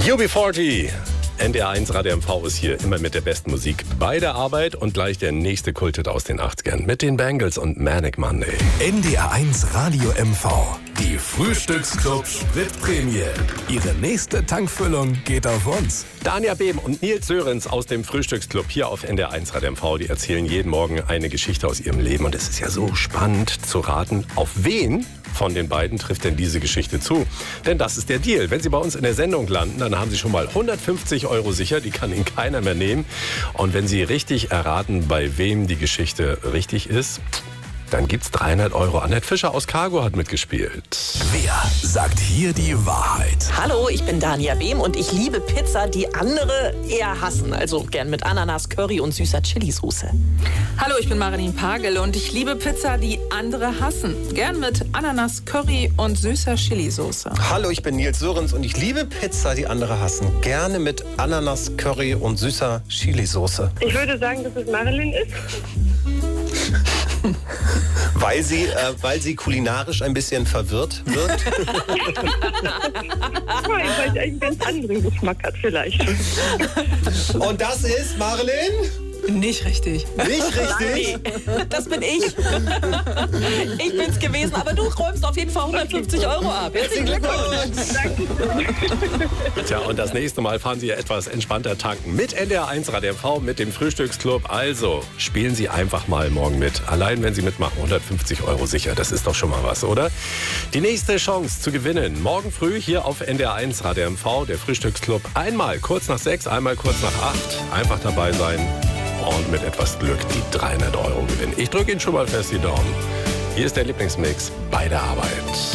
UB40, NDR1 Radio MV ist hier immer mit der besten Musik bei der Arbeit und gleich der nächste Kulthit aus den 80ern mit den Bangles und Manic Monday. NDR1 Radio MV, die Frühstücksclub Spritprämie. Ihre nächste Tankfüllung geht auf uns. Dania Behm und Nils Sörensen aus dem Frühstücksclub hier auf NDR1 Radio MV, die erzählen jeden Morgen eine Geschichte aus ihrem Leben und es ist ja so spannend zu raten, auf wen von den beiden trifft denn diese Geschichte zu? Denn das ist der Deal. Wenn Sie bei uns in der Sendung landen, dann haben Sie schon mal 150 € sicher. Die kann Ihnen keiner mehr nehmen. Und wenn Sie richtig erraten, bei wem die Geschichte richtig ist, dann gibt's 300 €. Annette Fischer aus Cargo hat mitgespielt. Wer sagt hier die Wahrheit? Hallo, ich bin Dania Behm und ich liebe Pizza, die andere eher hassen. Also gern mit Ananas, Curry und süßer Chilisauce. Hallo, ich bin Marilyn Pagel und ich liebe Pizza, die andere hassen. Gern mit Ananas, Curry und süßer Chilisauce. Hallo, ich bin Nils Sörensen und ich liebe Pizza, die andere hassen. Gerne mit Ananas, Curry und süßer Chilisauce. Ich würde sagen, dass es Marilyn ist. Weil sie kulinarisch ein bisschen verwirrt wird. Weil sie einen ganz anderen Geschmack hat vielleicht. Und das ist Marilyn? Nicht richtig. Nicht richtig? Das bin ich. Ich bin's gewesen, aber du räumst auf jeden Fall 150 € ab. Herzlichen Glückwunsch. Tja, und das nächste Mal fahren Sie ja etwas entspannter tanken mit NDR1 Radio MV, mit dem Frühstücksclub. Also spielen Sie einfach mal morgen mit. Allein wenn Sie mitmachen, 150 € sicher. Das ist doch schon mal was, oder? Die nächste Chance zu gewinnen. Morgen früh hier auf NDR1 Radio MV, der Frühstücksclub. Einmal kurz nach 6, einmal kurz nach 8. Einfach dabei sein. Und mit etwas Glück die 300 € gewinnen. Ich drücke Ihnen schon mal fest die Daumen. Hier ist der Lieblingsmix bei der Arbeit.